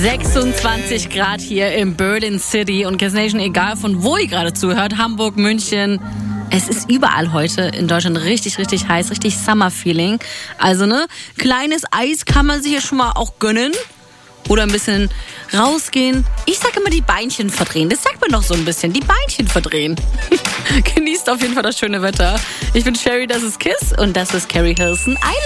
26 Grad hier in Berlin City und Kiss Nation, egal von wo ihr gerade zuhört, Hamburg, München. Es ist überall heute in Deutschland richtig, richtig heiß, richtig Summer-Feeling. Also, kleines Eis kann man sich ja schon mal auch gönnen. Oder ein bisschen rausgehen. Ich sag immer die Beinchen verdrehen. Das sagt man doch so ein bisschen. Die Beinchen verdrehen. Genießt auf jeden Fall das schöne Wetter. Ich bin Sherry, das ist Kiss und das ist Carrie Hilson.